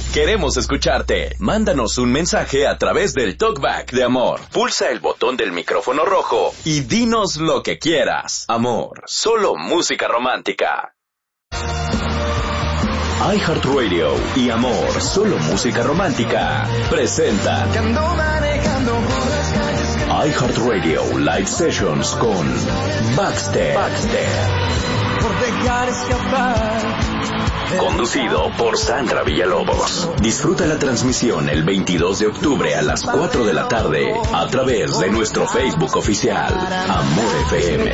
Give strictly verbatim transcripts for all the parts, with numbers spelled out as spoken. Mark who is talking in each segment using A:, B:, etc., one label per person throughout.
A: Queremos escucharte. Mándanos un mensaje a través del Talkback de Amor. Pulsa el botón del micrófono rojo y dinos lo que quieras. Amor, solo música romántica. iHeartRadio y Amor, solo música romántica, presenta iHeartRadio Live Sessions con Baxter. Baxter. Conducido por Sandra Villalobos. Disfruta la transmisión el veintidós de octubre a las cuatro de la tarde a través de nuestro Facebook oficial, Amor F M.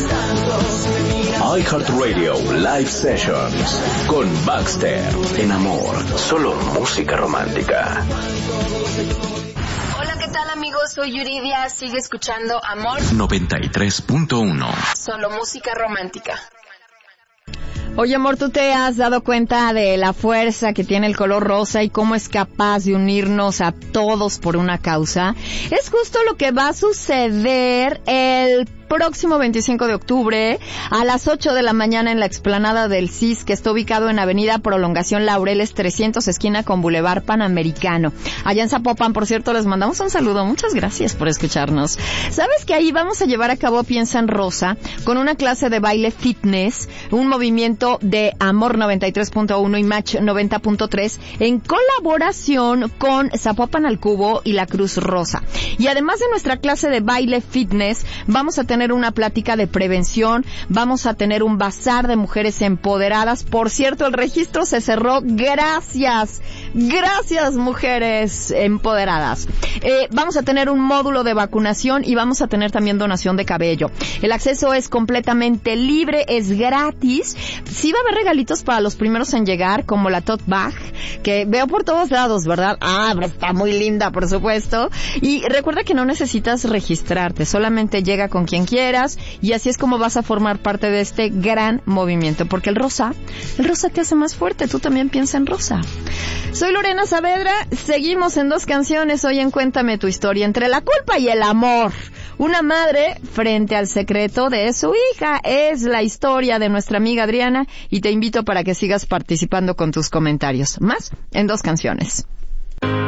A: iHeartRadio Live Sessions con Baxter en Amor, solo música romántica.
B: Hola, ¿qué tal, amigos? Soy Yuridia. Sigue escuchando Amor
A: noventa y tres punto uno.
B: Solo música romántica.
C: Oye, amor, ¿tú te has dado cuenta de la fuerza que tiene el color rosa y cómo es capaz de unirnos a todos por una causa? Es justo lo que va a suceder el próximo veinticinco de octubre a las ocho de la mañana en la explanada del C I S, que está ubicado en Avenida Prolongación Laureles trescientos, esquina con Boulevard Panamericano. Allá en Zapopan, por cierto, les mandamos un saludo. Muchas gracias por escucharnos. ¿Sabes que ahí vamos a llevar a cabo Piensa en Rosa con una clase de baile fitness, un movimiento de Amor noventa y tres punto uno y Match noventa punto tres en colaboración con Zapopan al Cubo y la Cruz Rosa? Y además de nuestra clase de baile fitness, vamos a tener tener una plática de prevención, vamos a tener un bazar de mujeres empoderadas. Por cierto, el registro se cerró. Gracias, gracias, mujeres empoderadas. Eh, vamos a tener un módulo de vacunación y vamos a tener también donación de cabello. El acceso es completamente libre, es gratis. Sí va a haber regalitos para los primeros en llegar, como la tote bag, que veo por todos lados, ¿verdad? Ah, pero está muy linda, por supuesto. Y recuerda que no necesitas registrarte, solamente llega con quien quieras y así es como vas a formar parte de este gran movimiento, porque el rosa, el rosa te hace más fuerte. Tú también piensa en rosa. Soy Lorena Saavedra, seguimos en dos canciones hoy en Cuéntame tu historia, entre la culpa y el amor. Una madre frente al secreto de su hija es la historia de nuestra amiga Adriana y te invito para que sigas participando con tus comentarios. Más en dos canciones.